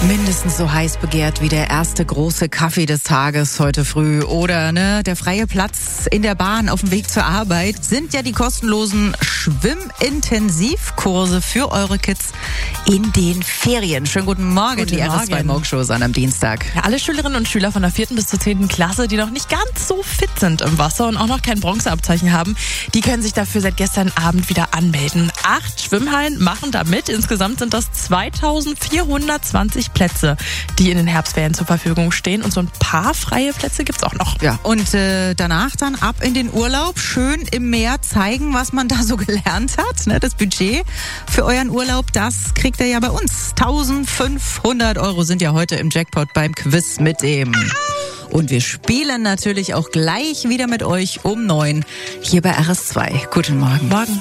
Mindestens so heiß begehrt wie der erste große Kaffee des Tages heute früh oder der freie Platz in der Bahn auf dem Weg zur Arbeit sind ja die kostenlosen Schwimmintensivkurse für eure Kids in den Ferien. Schönen guten Morgen, die RS2 Morgenshow an am Dienstag. Ja, alle Schülerinnen und Schüler von der 4. bis zur 10. Klasse, die noch nicht ganz so fit sind im Wasser und auch noch kein Bronzeabzeichen haben, die können sich dafür seit gestern Abend wieder anmelden. 8 Schwimmhallen machen da mit. Insgesamt sind das 2420 Plätze, die in den Herbstferien zur Verfügung stehen. Und so ein paar freie Plätze gibt's auch noch. Ja, und danach dann ab in den Urlaub. Schön im Meer zeigen, was man da so gelernt hat. Das Budget für euren Urlaub, das kriegt ihr ja bei uns. 1500 € sind ja heute im Jackpot beim Quiz mit dem. Und wir spielen natürlich auch gleich wieder mit euch um 9 hier bei RS2. Guten Morgen. Morgen.